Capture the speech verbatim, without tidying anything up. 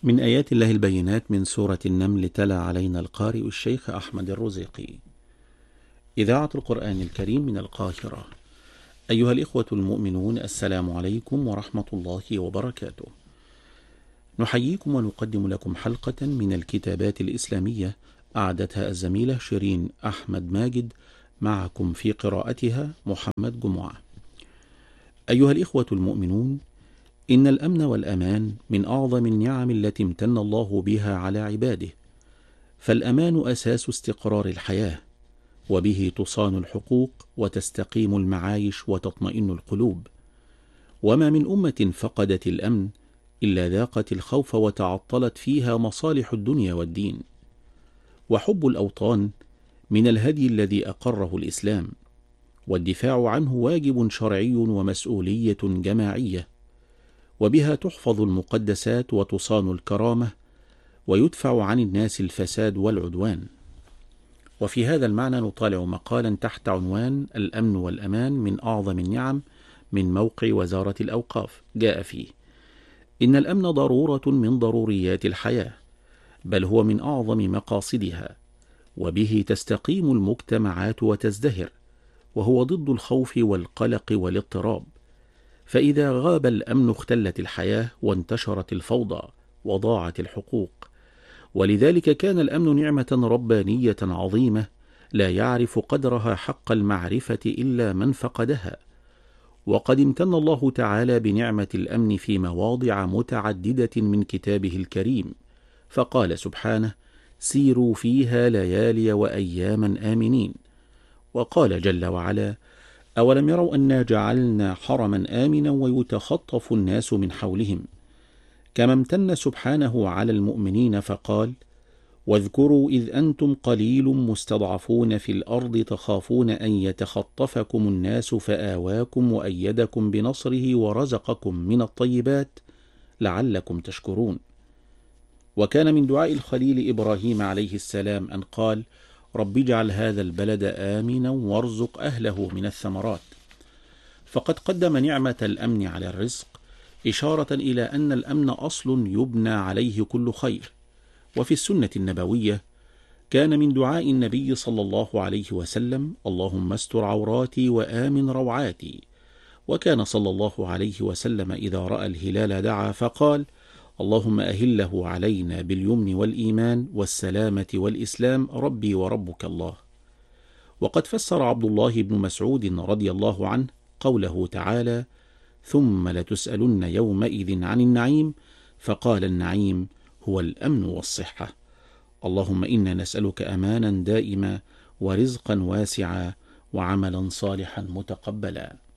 من آيات الله البينات من سورة النمل تلا علينا القارئ الشيخ أحمد الرزيقي. إذاعة القرآن الكريم من القاهرة. أيها الإخوة المؤمنون، السلام عليكم ورحمة الله وبركاته. نحييكم ونقدم لكم حلقة من الكتابات الإسلامية أعدتها الزميلة شيرين أحمد ماجد، معكم في قراءتها محمد جمعة. أيها الإخوة المؤمنون، إن الأمن والأمان من أعظم النعم التي امتن الله بها على عباده، فالأمان أساس استقرار الحياة، وبه تصان الحقوق وتستقيم المعايش وتطمئن القلوب. وما من أمة فقدت الأمن إلا ذاقت الخوف وتعطلت فيها مصالح الدنيا والدين. وحب الأوطان من الهدي الذي أقره الإسلام، والدفاع عنه واجب شرعي ومسؤولية جماعية، وبها تحفظ المقدسات وتصان الكرامة، ويدفع عن الناس الفساد والعدوان. وفي هذا المعنى نطالع مقالا تحت عنوان الأمن والأمان من أعظم النعم من موقع وزارة الأوقاف، جاء فيه: إن الأمن ضرورة من ضروريات الحياة، بل هو من أعظم مقاصدها، وبه تستقيم المجتمعات وتزدهر، وهو ضد الخوف والقلق والاضطراب. فإذا غاب الأمن اختلت الحياة وانتشرت الفوضى وضاعت الحقوق. ولذلك كان الأمن نعمة ربانية عظيمة لا يعرف قدرها حق المعرفة إلا من فقدها. وقد امتن الله تعالى بنعمة الأمن في مواضع متعددة من كتابه الكريم، فقال سبحانه: سيروا فيها ليالي وأياما آمنين. وقال جل وعلا: أولم يروا أنا جعلنا حرما آمنا ويتخطف الناس من حولهم. كما امتن سبحانه على المؤمنين فقال: واذكروا إذ أنتم قليل مستضعفون في الأرض تخافون أن يتخطفكم الناس فآواكم وأيدكم بنصره ورزقكم من الطيبات لعلكم تشكرون. وكان من دعاء الخليل إبراهيم عليه السلام أن قال: رب اجعل هذا البلد آمنا وارزق أهله من الثمرات. فقد قدم نعمة الأمن على الرزق، إشارة إلى أن الأمن أصل يبنى عليه كل خير. وفي السنة النبوية كان من دعاء النبي صلى الله عليه وسلم: اللهم استر عوراتي وآمن روعاتي. وكان صلى الله عليه وسلم إذا رأى الهلال دعا فقال: اللهم أهله علينا باليمن والإيمان والسلامة والإسلام ربي وربك الله. وقد فسر عبد الله بن مسعود رضي الله عنه قوله تعالى: ثم لتسألن يومئذ عن النعيم، فقال: النعيم هو الأمن والصحة. اللهم إنا نسألك أمانا دائما ورزقا واسعا وعملا صالحا متقبلا.